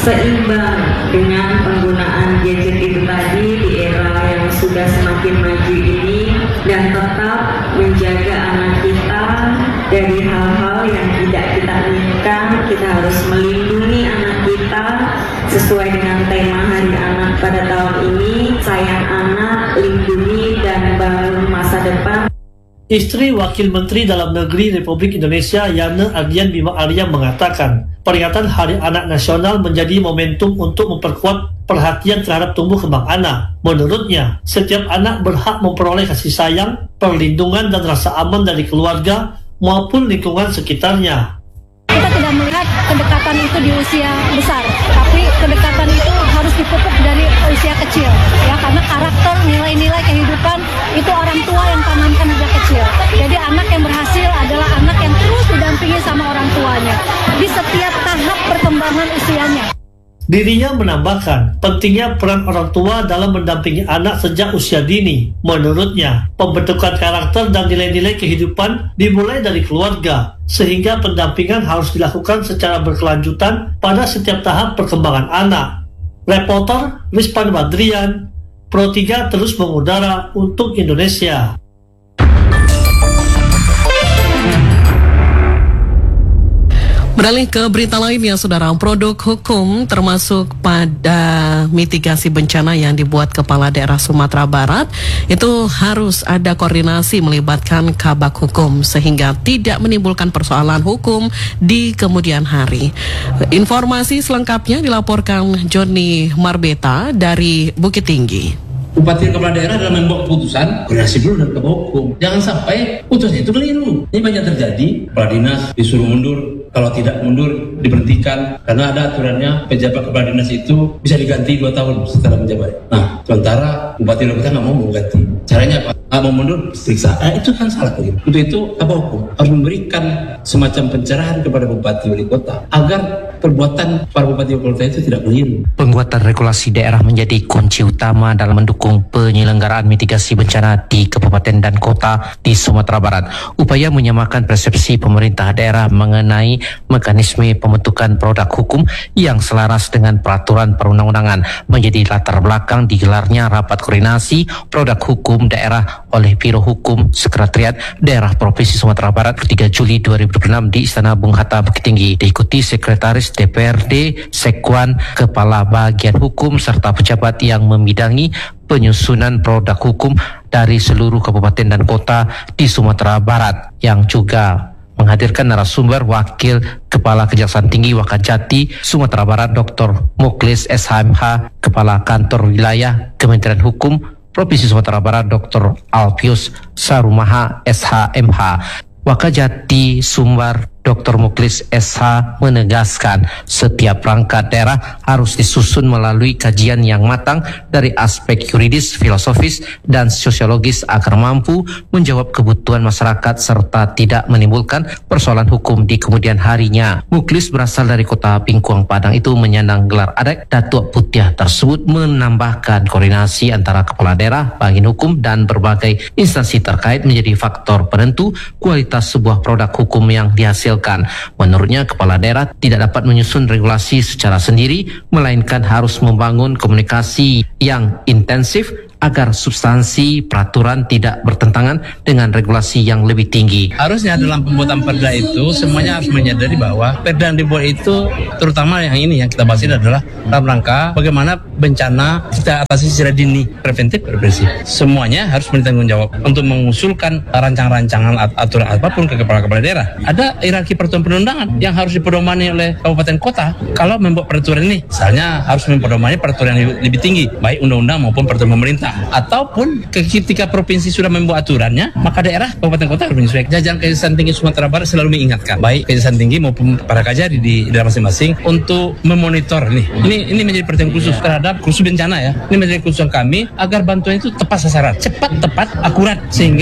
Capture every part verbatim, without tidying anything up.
seimbang dengan penggunaan gadget itu tadi di era yang sudah semakin maju ini, dan tetap menjaga anak kita dari hal-hal yang tidak kita inginkan. Kita harus melindungi anak kita sesuai dengan tema Hari Anak pada tahun ini, sayang anak, lindungi dan bangun masa depan. Istri Wakil Menteri Dalam Negeri Republik Indonesia Yana Ardian Bima Arya mengatakan, peringatan Hari Anak Nasional menjadi momentum untuk memperkuat perhatian terhadap tumbuh kembang anak. Menurutnya, setiap anak berhak memperoleh kasih sayang, perlindungan dan rasa aman dari keluarga maupun lingkungan sekitarnya. Kita tidak melihat kedekatan itu di usia besar, tapi kedekatan itu harus dipupuk dari usia kecil, ya, karena karakter, nilai-nilai kehidupan itu orang tua yang tanamkan sejak kecil. Jadi anak yang berhasil adalah anak yang terus didampingi sama orang tuanya di setiap tahap perkembangan usianya. Dirinya menambahkan pentingnya peran orang tua dalam mendampingi anak sejak usia dini. Menurutnya, pembentukan karakter dan nilai-nilai kehidupan dimulai dari keluarga, sehingga pendampingan harus dilakukan secara berkelanjutan pada setiap tahap perkembangan anak. Reporter Rizpan Badrian, Pro tiga terus mengudara untuk Indonesia. Beralih ke berita lainnya, saudara, produk hukum termasuk pada mitigasi bencana yang dibuat Kepala Daerah Sumatera Barat itu harus ada koordinasi melibatkan kabak hukum sehingga tidak menimbulkan persoalan hukum di kemudian hari. Informasi selengkapnya dilaporkan Joni Marbeta dari Bukit Tinggi. Bupati kepala daerah dalam membuat keputusan koordinasi dulu dengan kabak hukum. Jangan sampai putusnya itu keliru. Ini banyak terjadi. Kepala dinas disuruh mundur, kalau tidak mundur diberhentikan karena ada aturannya pejabat kepala dinas itu bisa diganti dua tahun setelah menjabat. Nah, sementara bupati wali kota nggak mau mengganti. Caranya apa? Nggak mau mundur, periksa. Nah, itu kan salah keliru. Untuk itu kabak hukum harus memberikan semacam pencerahan kepada bupati wali kota agar perbuatan para bupati wali kota itu tidak keliru. Penguatan regulasi daerah menjadi kunci utama dalam mendukung penyelenggaraan mitigasi bencana di kabupaten dan kota di Sumatera Barat. Upaya menyamakan persepsi pemerintah daerah mengenai mekanisme pembentukan produk hukum yang selaras dengan peraturan perundang-undangan menjadi latar belakang digelarnya rapat koordinasi produk hukum daerah oleh Biro Hukum Sekretariat Daerah Provinsi Sumatera Barat tiga Juli dua ribu dua puluh enam di Istana Bung Hatta Bukit Tinggi, diikuti Sekretaris D P R D, Sekwan, Kepala Bagian Hukum serta pejabat yang membidangi penyusunan produk hukum dari seluruh kabupaten dan kota di Sumatera Barat, yang juga menghadirkan narasumber Wakil Kepala Kejaksaan Tinggi Wakajati Sumatera Barat Doktor Muklis S H M H, Kepala Kantor Wilayah Kementerian Hukum Provinsi Sumatera Barat Doktor Alpius Sarumaha S H M H. Wakajati Sumbar Doktor Muklis S H menegaskan setiap perangkat daerah harus disusun melalui kajian yang matang dari aspek yuridis, filosofis, dan sosiologis agar mampu menjawab kebutuhan masyarakat serta tidak menimbulkan persoalan hukum di kemudian harinya. Muklis berasal dari kota Pingkuang Padang itu menyandang gelar adat Datuk Putiah tersebut menambahkan koordinasi antara kepala daerah, bagian hukum, dan berbagai instansi terkait menjadi faktor penentu kualitas sebuah produk hukum yang dihasilkan. Menurutnya, kepala daerah tidak dapat menyusun regulasi secara sendiri, melainkan harus membangun komunikasi yang intensif agar substansi peraturan tidak bertentangan dengan regulasi yang lebih tinggi. Harusnya dalam pembuatan perda itu semuanya harus menyadari bahwa perda yang dibuat itu, terutama yang ini yang kita bahas ini adalah dalam rangka bagaimana bencana kita atasi secara dini, preventif, represif. Semuanya harus bertanggung jawab untuk mengusulkan rancangan-rancangan aturan apapun ke kepala-kepala daerah. Ada hierarki peraturan perundangan yang harus dipedomani oleh kabupaten kota. Kalau membuat peraturan ini, misalnya harus mempedomani peraturan yang lebih tinggi, baik undang-undang maupun peraturan pemerintah. Ataupun ketika provinsi sudah membuat aturannya, maka daerah, kabupaten kota harus menyesuaikan. Jajaran Kejaksaan Tinggi Sumatera Barat selalu mengingatkan, baik Kejaksaan Tinggi maupun para kajari di daerah masing-masing untuk memonitor nih. Ini ini menjadi perhatian khusus terhadap khusus bencana ya. Ini menjadi khusus kami agar bantuan itu tepat sasaran, cepat, tepat, akurat, sehingga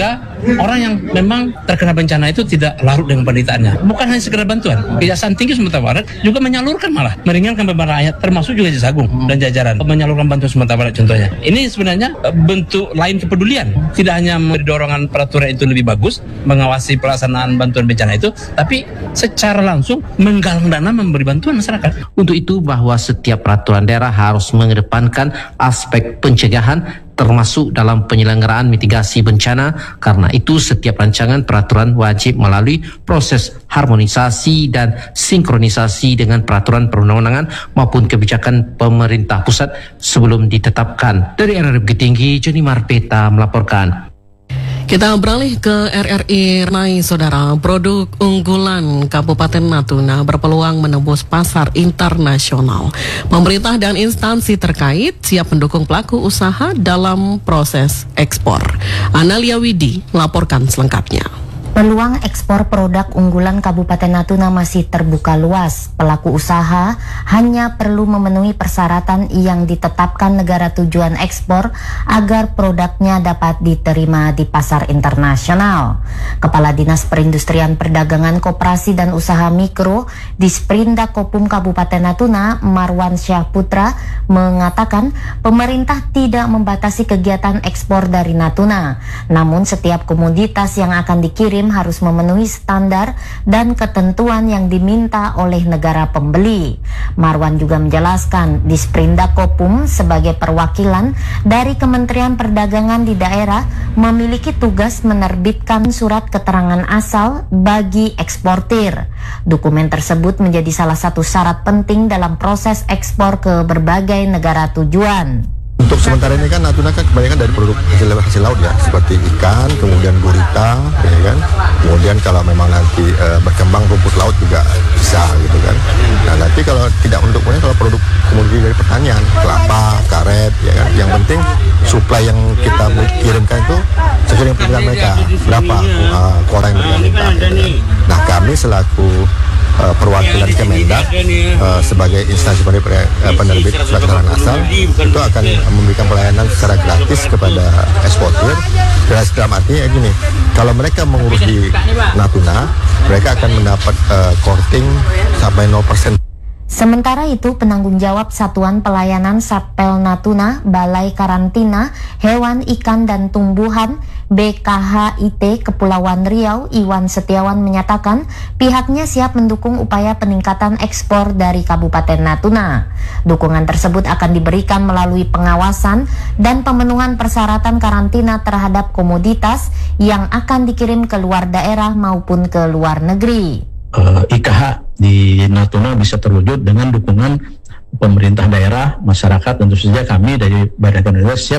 orang yang memang terkena bencana itu tidak larut dengan penderitaannya. Bukan hanya sekedar bantuan. Kejaksaan Tinggi Sumatera Barat juga menyalurkan malah meringankan beban rakyat, termasuk juga Jaksa Agung dan jajaran menyalurkan bantuan Sumatera Barat contohnya. Ini sebenarnya bentuk lain kepedulian. Tidak hanya memberi dorongan peraturan itu lebih bagus, mengawasi pelaksanaan bantuan bencana itu, tapi secara langsung menggalang dana memberi bantuan masyarakat. Untuk itu bahwa setiap peraturan daerah harus mengedepankan aspek pencegahan termasuk dalam penyelenggaraan mitigasi bencana. Karena itu setiap rancangan peraturan wajib melalui proses harmonisasi dan sinkronisasi dengan peraturan perundang-undangan maupun kebijakan pemerintah pusat sebelum ditetapkan. Dari R R I Bukit Tinggi, Joni Marpeta melaporkan. Kita beralih ke R R I Renai, saudara. Produk unggulan Kabupaten Natuna berpeluang menembus pasar internasional. Pemerintah dan instansi terkait siap mendukung pelaku usaha dalam proses ekspor. Analia Widi melaporkan selengkapnya. Peluang ekspor produk unggulan Kabupaten Natuna masih terbuka luas. Pelaku usaha hanya perlu memenuhi persyaratan yang ditetapkan negara tujuan ekspor agar produknya dapat diterima di pasar internasional. Kepala Dinas Perindustrian Perdagangan Koperasi dan Usaha Mikro Disperindak Kopum Kabupaten Natuna, Marwan Syah Putra, mengatakan pemerintah tidak membatasi kegiatan ekspor dari Natuna. Namun setiap komoditas yang akan dikirim harus memenuhi standar dan ketentuan yang diminta oleh negara pembeli. Marwan juga menjelaskan Disperindak Kopum sebagai perwakilan dari Kementerian Perdagangan di daerah memiliki tugas menerbitkan surat keterangan asal bagi eksportir. Dokumen tersebut menjadi salah satu syarat penting dalam proses ekspor ke berbagai negara tujuan. Untuk sementara ini kan Natuna kan kebanyakan dari produk hasil, hasil laut ya, seperti ikan, kemudian gurita, ya kan. Kemudian kalau memang nanti e, berkembang rumput laut juga bisa gitu kan. Nah nanti kalau tidak untuk kemudian kalau produk komoditi dari pertanian, kelapa, karet, ya kan. Yang penting supply yang kita kirimkan itu sesuai dengan permintaan mereka. Berapa uh, orang yang mereka minta. Gitu kan. Nah kami selaku Uh, perwakilan Kemendak uh, sebagai instansi penerbit surat keterangan asal itu akan memberikan pelayanan secara gratis kepada eksportir. Gratis dalam artinya gini, kalau mereka mengurus di Natuna, mereka akan mendapat uh, korting sampai nol persen. Sementara itu, penanggung jawab Satuan Pelayanan Satpel Natuna, Balai Karantina Hewan, Ikan, dan Tumbuhan B K H I T Kepulauan Riau, Iwan Setiawan menyatakan pihaknya siap mendukung upaya peningkatan ekspor dari Kabupaten Natuna. Dukungan tersebut akan diberikan melalui pengawasan dan pemenuhan persyaratan karantina terhadap komoditas yang akan dikirim ke luar daerah maupun ke luar negeri. I K H di Natuna bisa terwujud dengan dukungan pemerintah daerah, masyarakat, tentu saja kami dari Badan Koordinasi siap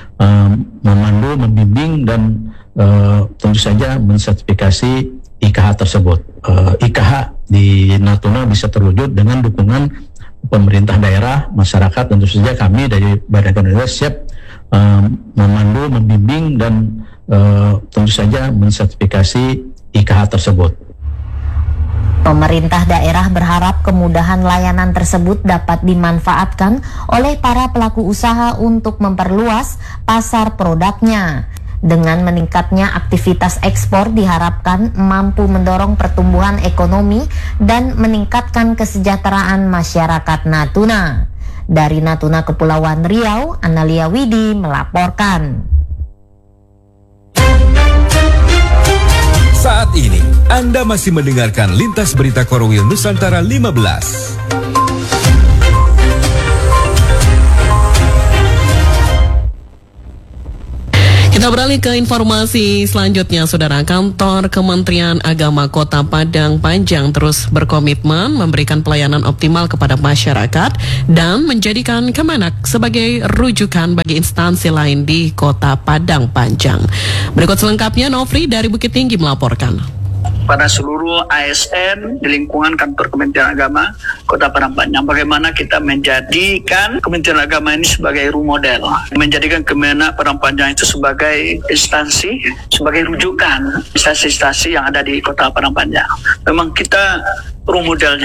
um, memandu, membimbing, dan uh, tentu saja mensertifikasi I K H tersebut. Uh, I K H di Natuna bisa terwujud dengan dukungan pemerintah daerah, masyarakat, tentu saja kami dari Badan Koordinasi siap um, memandu, membimbing, dan uh, tentu saja mensertifikasi I K H tersebut. Pemerintah daerah berharap kemudahan layanan tersebut dapat dimanfaatkan oleh para pelaku usaha untuk memperluas pasar produknya. Dengan meningkatnya aktivitas ekspor diharapkan mampu mendorong pertumbuhan ekonomi dan meningkatkan kesejahteraan masyarakat Natuna. Dari Natuna Kepulauan Riau, Analia Widi melaporkan. Saat ini, Anda masih mendengarkan Lintas Berita Korwil Nusantara lima belas. Kita beralih ke informasi selanjutnya, saudara. Kantor Kementerian Agama Kota Padang Panjang terus berkomitmen memberikan pelayanan optimal kepada masyarakat dan menjadikan Kemenak sebagai rujukan bagi instansi lain di Kota Padang Panjang. Berikut selengkapnya, Nofri dari Bukit Tinggi melaporkan. Pada seluruh A S N di lingkungan kantor Kementerian Agama Kota Padang Panjang, bagaimana kita menjadikan Kementerian Agama ini sebagai role model, menjadikan Kemenak Padang Panjang itu sebagai instansi, sebagai rujukan instansi-instansi yang ada di Kota Padang Panjang. Memang kita role modelnya,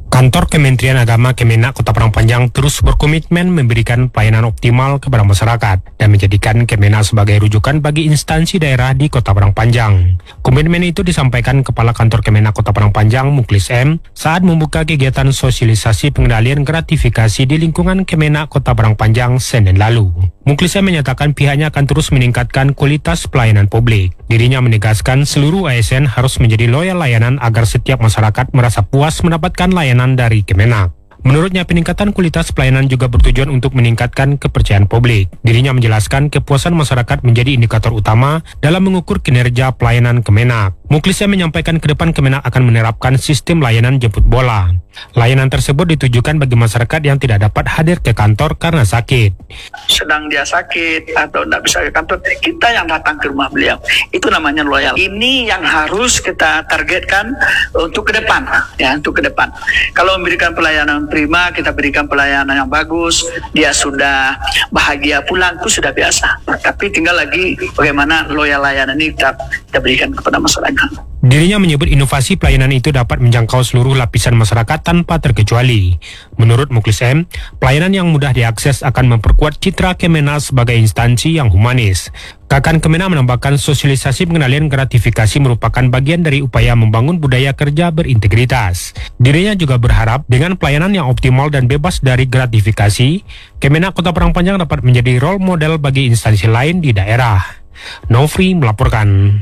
Kantor Kementerian Agama Kemenak Kota Padang Panjang terus berkomitmen memberikan pelayanan optimal kepada masyarakat dan menjadikan Kemenak sebagai rujukan bagi instansi daerah di Kota Padang Panjang. Komitmen itu disampaikan Kepala Kantor Kemenak Kota Padang Panjang Muklis M saat membuka kegiatan sosialisasi pengendalian gratifikasi di lingkungan Kemenak Kota Padang Panjang Senin lalu. Muklis M menyatakan pihaknya akan terus meningkatkan kualitas pelayanan publik. Dirinya menegaskan seluruh A S N harus menjadi loyal layanan agar setiap masyarakat merasa puas mendapatkan layanan dari Kemenak. Menurutnya, peningkatan kualitas pelayanan juga bertujuan untuk meningkatkan kepercayaan publik. Dirinya menjelaskan kepuasan masyarakat menjadi indikator utama dalam mengukur kinerja pelayanan Kemenak. Muklisnya menyampaikan ke depan Kemenak akan menerapkan sistem layanan jemput bola. Layanan tersebut ditujukan bagi masyarakat yang tidak dapat hadir ke kantor karena sakit. Sedang dia sakit atau tidak bisa ke kantor, kita yang datang ke rumah beliau. Itu namanya loyal. Ini yang harus kita targetkan untuk ke depan, ya, untuk ke depan. Kalau memberikan pelayanan prima, kita berikan pelayanan yang bagus, dia sudah bahagia pulang, itu sudah biasa. Tapi tinggal lagi bagaimana loyal layanan ini kita, kita berikan kepada masyarakat. Dirinya menyebut inovasi pelayanan itu dapat menjangkau seluruh lapisan masyarakat tanpa terkecuali. Menurut Muklis M, pelayanan yang mudah diakses akan memperkuat citra Kemenak sebagai instansi yang humanis. Kakan Kemenak menambahkan sosialisasi pengendalian gratifikasi merupakan bagian dari upaya membangun budaya kerja berintegritas. Dirinya juga berharap dengan pelayanan yang optimal dan bebas dari gratifikasi, Kemenak Kota Padang Panjang dapat menjadi role model bagi instansi lain di daerah. Nofri melaporkan.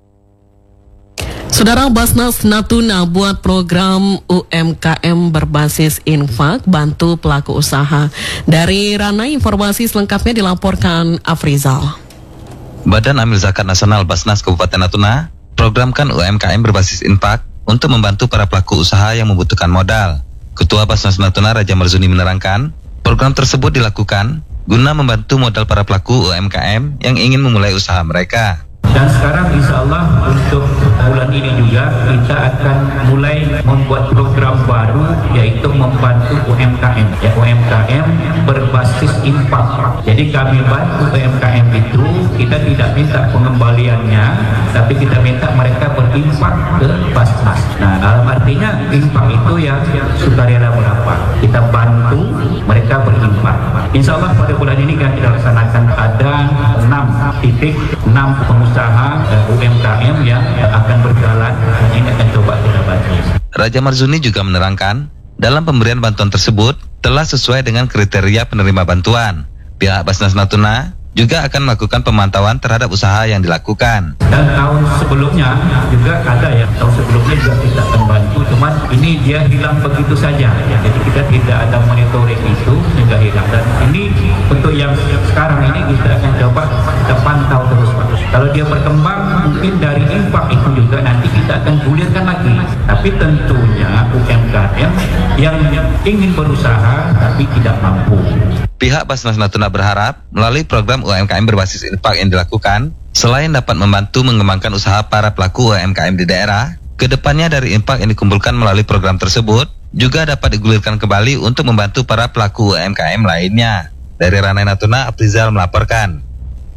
Saudara, Basnas Natuna buat program U M K M berbasis infak bantu pelaku usaha. Dari ranah informasi selengkapnya dilaporkan Afrizal. Badan Amil Zakat Nasional Basnas Kabupaten Natuna programkan U M K M berbasis infak untuk membantu para pelaku usaha yang membutuhkan modal. Ketua Basnas Natuna Raja Marzuni menerangkan, program tersebut dilakukan guna membantu modal para pelaku U M K M yang ingin memulai usaha mereka. Dan sekarang insya Allah untuk bulan ini juga kita akan mulai membuat program baru yaitu membantu U M K M. Ya, U M K M berbasis infak. Jadi kami bantu U M K M itu, kita tidak minta pengembaliannya, tapi kita minta mereka berinfak ke Basnas. Nah, dalam artinya infak itu ya sukarela berapa. Kita bantu mereka berinfak. Insya Allah pada bulan ini kan kita laksanakan ada enam titik, enam pengusaha U M K M yang akan berjalan. Ini akan coba kita bantu. Raja Marzuni juga menerangkan, dalam pemberian bantuan tersebut telah sesuai dengan kriteria penerima bantuan. Pihak Basnas Natuna juga akan melakukan pemantauan terhadap usaha yang dilakukan. Dan tahun sebelumnya juga ada ya, tahun sebelumnya juga kita akan bantu, cuman ini dia hilang begitu saja. Ya, jadi kita tidak ada monitoring itu sehingga hilang. Dan ini untuk yang sekarang ini kita akan coba kita pantau terus. Kalau dia berkembang, mungkin dari infak itu juga nanti kita akan gulirkan lagi. Tapi tentunya U M K M yang ingin berusaha tapi tidak mampu. Pihak Basnas Natuna berharap melalui program U M K M berbasis infak yang dilakukan, selain dapat membantu mengembangkan usaha para pelaku U M K M di daerah, kedepannya dari infak yang dikumpulkan melalui program tersebut juga dapat digulirkan kembali untuk membantu para pelaku U M K M lainnya. Dari Ranai Natuna, Afrizal melaporkan.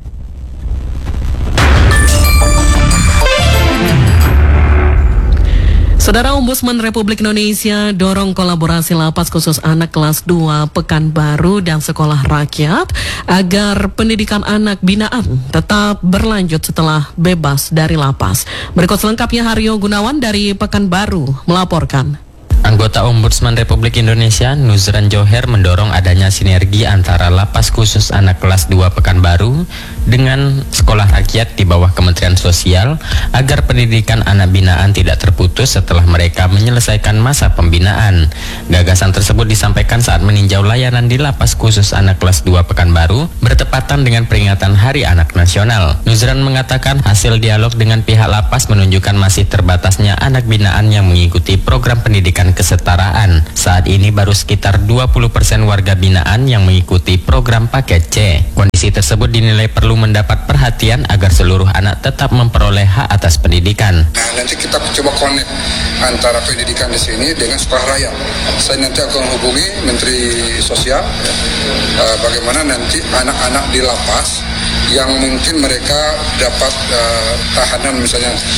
Saudara, Ombudsman Republik Indonesia dorong kolaborasi lapas khusus anak kelas dua Pekanbaru dan sekolah rakyat agar pendidikan anak binaan tetap berlanjut setelah bebas dari lapas. Berikut selengkapnya Haryo Gunawan dari Pekanbaru melaporkan. Anggota Ombudsman Republik Indonesia Nuzran Joher mendorong adanya sinergi antara lapas khusus anak kelas dua Pekanbaru dengan sekolah rakyat di bawah Kementerian Sosial agar pendidikan anak binaan tidak terputus setelah mereka menyelesaikan masa pembinaan. Gagasan tersebut disampaikan saat meninjau layanan di lapas khusus anak kelas dua Pekanbaru bertepatan dengan peringatan Hari Anak Nasional. Nuzran mengatakan hasil dialog dengan pihak lapas menunjukkan masih terbatasnya anak binaan yang mengikuti program pendidikan kesetaraan. Saat ini baru sekitar dua puluh persen warga binaan yang mengikuti program paket C. Kondisi tersebut dinilai perlu mendapat perhatian agar seluruh anak tetap memperoleh hak atas pendidikan. Nah, nanti kita coba connect antara pendidikan di sini dengan sekolah rakyat. Saya nanti akan hubungi Menteri Sosial ya, uh, bagaimana nanti anak-anak di lapas yang mungkin mereka dapat uh, tahanan misalnya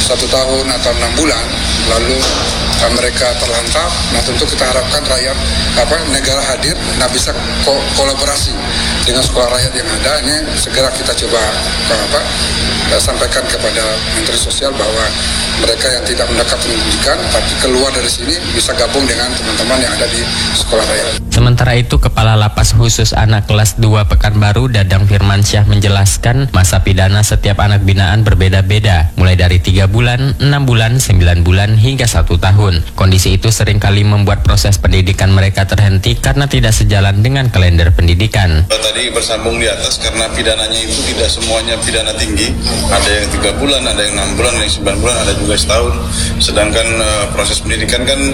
satu tahun atau enam bulan, lalu uh, mereka terlantar. Nah tentu kita harapkan rakyat, apa negara hadir, nah bisa ko kolaborasi dengan sekolah rakyat yang ada. Ini segera kita coba apa, uh, sampaikan kepada Menteri Sosial bahwa mereka yang tidak mendapat pendidikan tapi keluar dari sini bisa gabung dengan teman-teman yang ada di sekolah rakyat. Sementara itu, Kepala Lapas Khusus Anak Kelas dua Pekanbaru, Dadang Firmansyah, menjelaskan masa pidana setiap anak binaan berbeda-beda, mulai dari tiga bulan, enam bulan, sembilan bulan, hingga satu tahun. Kondisi itu seringkali membuat proses pendidikan mereka terhenti karena tidak sejalan dengan kalender pendidikan. Tadi bersambung di atas karena pidananya itu tidak semuanya pidana tinggi, ada yang tiga bulan, ada yang enam bulan, ada yang sembilan bulan, ada juga setahun. Sedangkan uh, proses pendidikan kan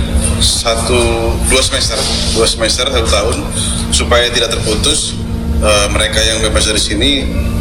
satu dua semester, dua semester satu tahun, supaya tidak terputus. Uh, mereka yang bebas dari sini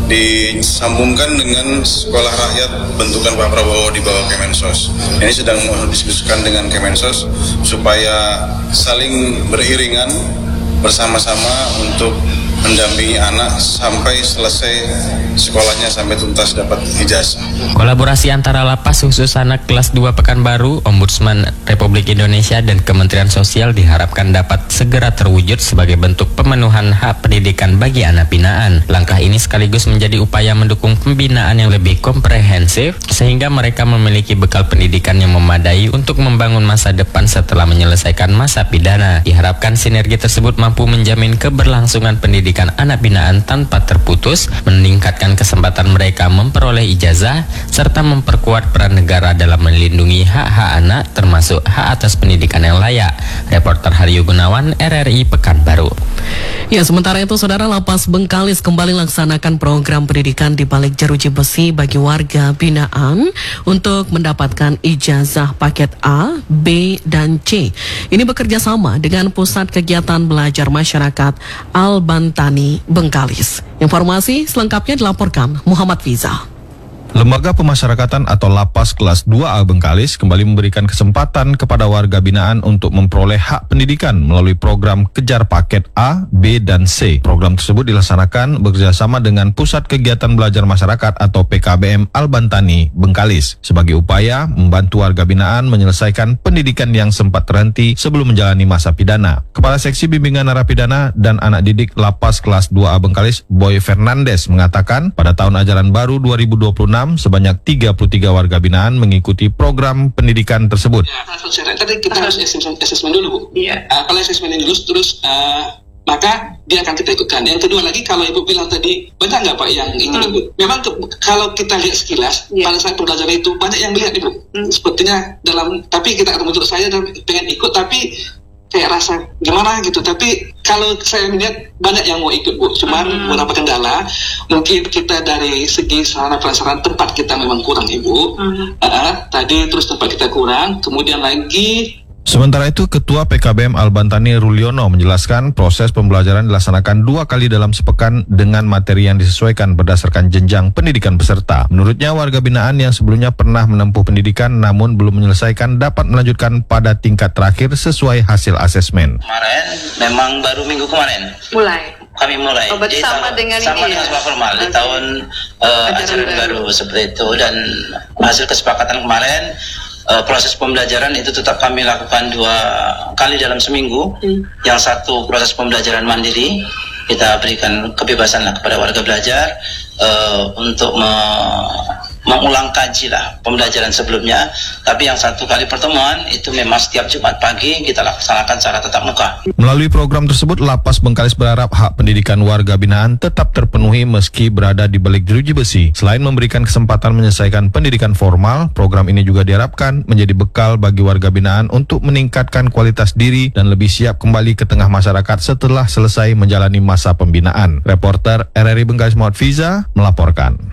disambungkan dengan sekolah rakyat bentukan Pak Prabowo di bawah Kemensos. Ini sedang didiskusikan dengan Kemensos supaya saling beriringan bersama-sama untuk mendampingi anak sampai selesai sekolahnya, sampai tuntas dapat ijazah. Kolaborasi antara Lapas Khusus Anak Kelas dua Pekanbaru, Ombudsman Republik Indonesia, dan Kementerian Sosial diharapkan dapat segera terwujud sebagai bentuk pemenuhan hak pendidikan bagi anak binaan. Langkah ini sekaligus menjadi upaya mendukung pembinaan yang lebih komprehensif sehingga mereka memiliki bekal pendidikan yang memadai untuk membangun masa depan setelah menyelesaikan masa pidana. Diharapkan sinergi tersebut mampu menjamin keberlangsungan pendidikan anak binaan tanpa terputus, meningkatkan kesempatan mereka memperoleh ijazah, serta memperkuat peran negara dalam melindungi hak-hak anak termasuk hak atas pendidikan yang layak. Reporter Haryo Gunawan, R R I Pekanbaru. Ya, sementara itu Saudara, Lapas Bengkalis kembali laksanakan program pendidikan di balik jeruji besi bagi warga binaan untuk mendapatkan ijazah paket A, B, dan C. Ini bekerja sama dengan Pusat Kegiatan Belajar Masyarakat Al-Bantani Bengkalis. Informasi selengkapnya dilaporkan Muhammad Fiza. Lembaga Pemasyarakatan atau Lapas Kelas dua A Bengkalis kembali memberikan kesempatan kepada warga binaan untuk memperoleh hak pendidikan melalui program Kejar Paket A, B, dan C. Program tersebut dilaksanakan bekerjasama dengan Pusat Kegiatan Belajar Masyarakat atau P K B M Al-Bantani Bengkalis sebagai upaya membantu warga binaan menyelesaikan pendidikan yang sempat terhenti sebelum menjalani masa pidana. Kepala Seksi Bimbingan Narapidana dan Anak Didik Lapas Kelas dua A Bengkalis, Boy Fernandes, mengatakan pada tahun ajaran baru dua ribu dua puluh enam sebanyak tiga puluh tiga warga binaan mengikuti program pendidikan tersebut. Ya, tadi kita harus assessment dulu, Bu. Iya. Uh, kalau assessment ini lulus, terus uh, maka dia akan kita ikutkan. Yang kedua lagi, kalau Ibu bilang tadi, banyak nggak Pak yang ini, hmm. Ibu? Memang ke, kalau kita lihat sekilas, yeah. pada saat pembelajaran itu, banyak yang melihat, Ibu. Hmm. Sepertinya dalam, tapi kita menurut saya dan pengen ikut, tapi kayak rasa gimana gitu. Tapi kalau saya melihat banyak yang mau ikut, Bu, cuman hmm. beberapa kendala mungkin kita dari segi sarana prasarana tempat kita memang kurang, Ibu. hmm. uh, tadi terus tempat kita kurang, kemudian lagi. Sementara itu, Ketua P K B M Al-Bantani Ruliono menjelaskan proses pembelajaran dilaksanakan dua kali dalam sepekan dengan materi yang disesuaikan berdasarkan jenjang pendidikan peserta. Menurutnya, warga binaan yang sebelumnya pernah menempuh pendidikan namun belum menyelesaikan dapat melanjutkan pada tingkat terakhir sesuai hasil asesmen. Kemarin memang baru minggu kemarin. Mulai. Kami mulai. Oh, berarti sama dengan sama ini dengan ya? sekolah formal di tahun uh, ajaran baru. baru seperti itu, dan hasil kesepakatan kemarin. Uh, proses pembelajaran itu tetap kami lakukan dua kali dalam seminggu. Hmm. Yang satu proses pembelajaran mandiri, kita berikan kebebasan lah kepada warga belajar uh, untuk me mengulang kaji lah pembelajaran sebelumnya. Tapi yang satu kali pertemuan itu memang setiap Jumat pagi kita laksanakan secara tatap muka. Melalui program tersebut, Lapas Bengkalis berharap hak pendidikan warga binaan tetap terpenuhi meski berada di balik jeruji besi. Selain memberikan kesempatan menyelesaikan pendidikan formal, program ini juga diharapkan menjadi bekal bagi warga binaan untuk meningkatkan kualitas diri dan lebih siap kembali ke tengah masyarakat setelah selesai menjalani masa pembinaan. Reporter R R I Bengkalis Muhammad Fiza melaporkan.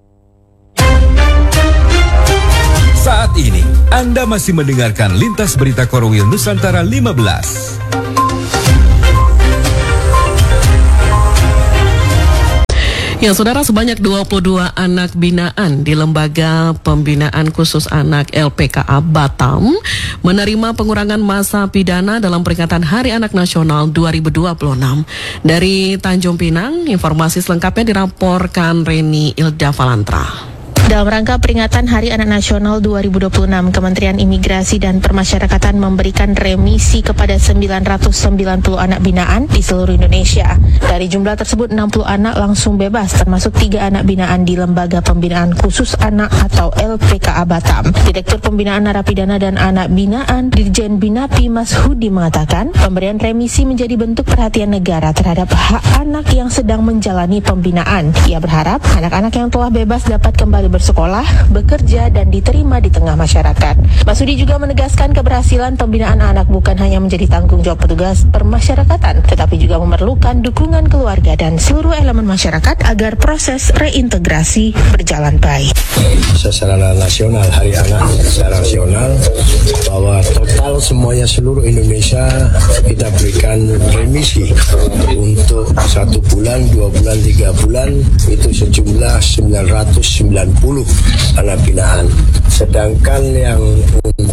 Saat ini, Anda masih mendengarkan Lintas Berita Korwil Nusantara lima belas. Ya, Saudara, sebanyak dua puluh dua anak binaan di Lembaga Pembinaan Khusus Anak L P K A Batam menerima pengurangan masa pidana dalam peringatan Hari Anak Nasional dua ribu dua puluh enam. Dari Tanjung Pinang, informasi selengkapnya dilaporkan Reni Ilda Valantra. Dalam rangka peringatan Hari Anak Nasional dua ribu dua puluh enam, Kementerian Imigrasi dan Permasyarakatan memberikan remisi kepada sembilan ratus sembilan puluh anak binaan di seluruh Indonesia. Dari jumlah tersebut, enam puluh anak langsung bebas, termasuk tiga anak binaan di Lembaga Pembinaan Khusus Anak atau L P K A Batam. Direktur Pembinaan Narapidana dan Anak Binaan Dirjen Binapi Mas Hudi mengatakan, pemberian remisi menjadi bentuk perhatian negara terhadap hak anak yang sedang menjalani pembinaan. Ia berharap anak-anak yang telah bebas dapat kembali bersekolah, bekerja, dan diterima di tengah masyarakat. Mas Hudi juga menegaskan keberhasilan pembinaan anak bukan hanya menjadi tanggung jawab petugas permasyarakatan, tetapi juga memerlukan dukungan keluarga dan seluruh elemen masyarakat agar proses reintegrasi berjalan baik. Secara nasional, Hari Anak secara nasional, bahwa total semuanya seluruh Indonesia kita berikan remisi untuk satu bulan, dua bulan, tiga bulan, itu sejumlah sembilan ratus sembilan puluh anak binaan. Sedangkan yang untuk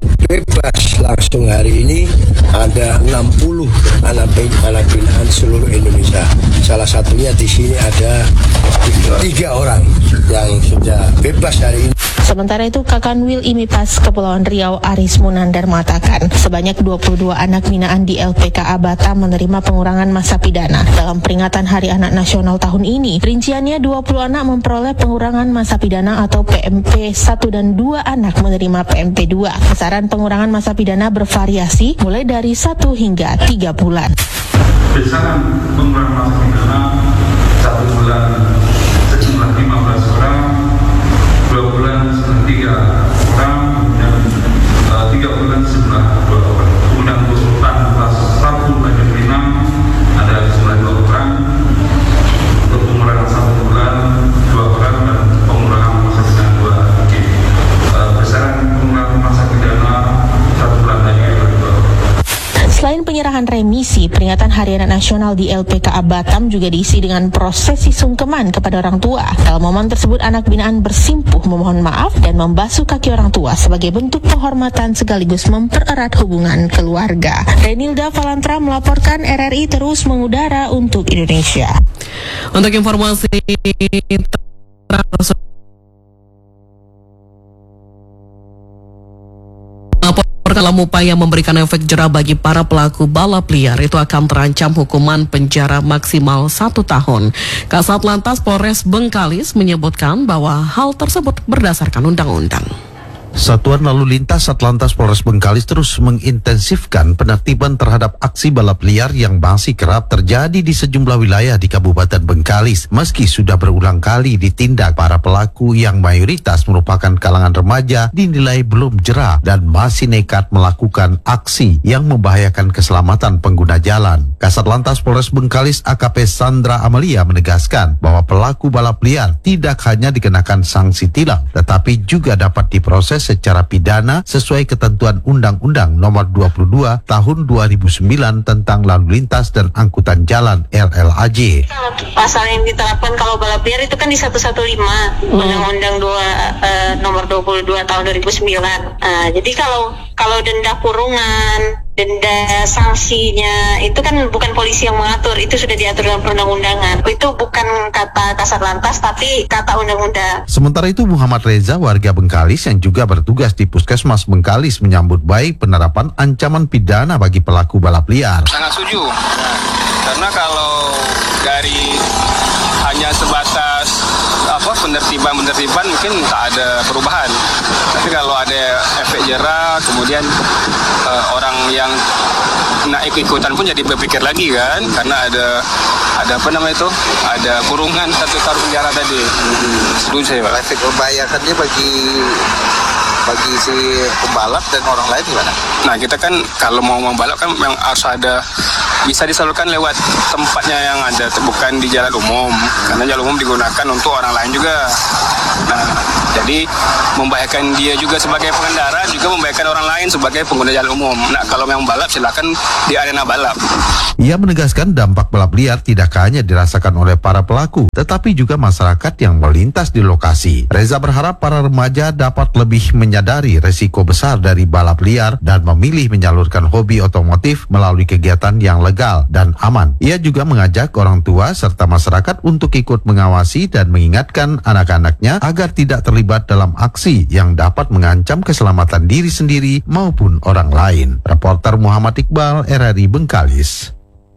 bebas langsung hari ini ada enam puluh anak anak binaan seluruh Indonesia. Salah satunya di sini ada tiga orang yang sudah bebas hari ini. Sementara itu, Kakanwil Imipas Kepulauan Riau Aris Munandar mengatakan sebanyak dua puluh dua anak binaan di L P K A Batam menerima pengurangan masa pidana. Dalam peringatan Hari Anak Nasional tahun ini, rinciannya dua puluh anak memperoleh pengurangan masa pidana atau P M P satu dan dua anak menerima P M P dua. Besaran pengurangan masa pidana bervariasi mulai dari satu hingga tiga bulan. Besaran pengurangan masa pidana satu bulan sejumlah lima belas orang, dua bulan sejumlah tiga orang, dan uh, tiga bulan sejumlah dua orang. Kemudian untuk Sultan kelas satu Tanjung Pinang ada sejumlah dua orang. Untuk pengurangan satu bulan dua orang dan pengurangan masa pidana dua hakim. Uh, besaran pengurangan masa pidana satu bulan lagi dua orang. Selain penyerahan remisi, peringatan Hari Anak Nasional di L P K A Batam juga diisi dengan prosesi sungkeman kepada orang tua. Dalam momen tersebut, anak binaan bersimpuh memohon maaf dan membasuh kaki orang tua sebagai bentuk penghormatan sekaligus mempererat hubungan keluarga. Renilda Valantra melaporkan, R R I terus mengudara untuk Indonesia. Untuk informasi tersebut, dalam upaya memberikan efek jera bagi para pelaku balap liar itu akan terancam hukuman penjara maksimal satu tahun. Kasat Lantas Polres Bengkalis menyebutkan bahwa hal tersebut berdasarkan undang-undang. Satuan Lalu Lintas Satlantas Polres Bengkalis terus mengintensifkan penertiban terhadap aksi balap liar yang masih kerap terjadi di sejumlah wilayah di Kabupaten Bengkalis. Meski sudah berulang kali ditindak, para pelaku yang mayoritas merupakan kalangan remaja dinilai belum jera dan masih nekat melakukan aksi yang membahayakan keselamatan pengguna jalan. Kasat Lantas Polres Bengkalis A K P Sandra Amalia menegaskan bahwa pelaku balap liar tidak hanya dikenakan sanksi tilang, tetapi juga dapat diproses secara pidana sesuai ketentuan Undang-Undang Nomor dua puluh dua Tahun dua ribu sembilan tentang Lalu Lintas dan Angkutan Jalan L L A J. Pasal yang diterapkan kalau balap liar itu kan di seratus lima belas Undang-Undang dua uh, Nomor dua puluh dua Tahun dua ribu sembilan. Uh, jadi kalau kalau denda kurungan, denda sanksinya itu kan bukan polisi yang mengatur, itu sudah diatur dalam perundang-undangan. Itu bukan kata Kasat Lantas tapi kata undang-undang. Sementara itu Muhammad Reza, warga Bengkalis yang juga bertugas di Puskesmas Bengkalis, menyambut baik penerapan ancaman pidana bagi pelaku balap liar. Sangat setuju. Nah, karena kalau dari hanya sebatas apa penertiban-penertiban mungkin tak ada perubahan. Tapi kalau ada efek jera, kemudian uh, orang yang nak ikut-ikutan pun jadi berpikir lagi kan, karena ada ada apa nama itu, ada kurungan satu tahun penjara tadi. Setuju saya Pak. Efek membahayakannya bagi bagi si pembalap dan orang lain gimana? Nah kita kan kalau mau membalap kan memang harus ada, bisa disalurkan lewat tempatnya yang ada, bukan di jalan umum, karena jalan umum digunakan untuk orang lain juga. Nah jadi membahayakan dia juga sebagai pengendara, juga membahayakan orang lain sebagai pengguna jalan umum. Nah kalau memang balap silakan di arena balap. Ia menegaskan dampak balap liar tidak hanya dirasakan oleh para pelaku, tetapi juga masyarakat yang melintas di lokasi. Reza berharap para remaja dapat lebih menyadari resiko besar dari balap liar dan memilih menyalurkan hobi otomotif melalui kegiatan yang legal dan aman. Ia juga mengajak orang tua serta masyarakat untuk ikut mengawasi dan mengingatkan anak-anaknya agar tidak terlibat dalam aksi yang dapat mengancam keselamatan diri sendiri maupun orang lain. Reporter Muhammad Iqbal, R R I Bengkalis.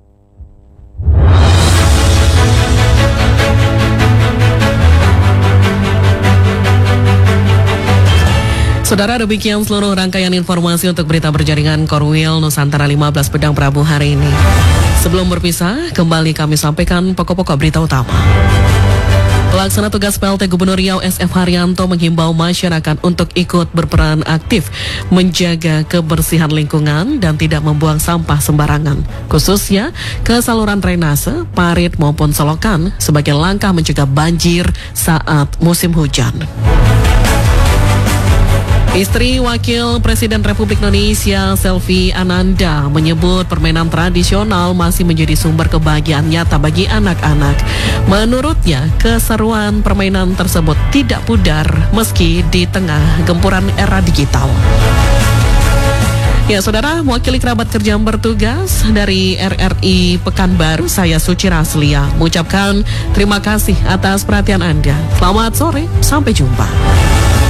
Saudara, demikian seluruh rangkaian informasi untuk berita berjaringan Korwil Nusantara lima belas Pedang Prabu hari ini. Sebelum berpisah, kembali kami sampaikan pokok-pokok berita utama. Pelaksana tugas P L T Gubernur Riau S F Haryanto menghimbau masyarakat untuk ikut berperan aktif menjaga kebersihan lingkungan dan tidak membuang sampah sembarangan, khususnya ke saluran drainase, parit maupun selokan sebagai langkah mencegah banjir saat musim hujan. Istri Wakil Presiden Republik Indonesia, Selvi Ananda, menyebut permainan tradisional masih menjadi sumber kebahagiaan nyata bagi anak-anak. Menurutnya, keseruan permainan tersebut tidak pudar meski di tengah gempuran era digital. Ya, saudara, mewakili kerabat kerja yang bertugas dari R R I Pekanbaru, saya Suci Raslia mengucapkan terima kasih atas perhatian Anda. Selamat sore, sampai jumpa.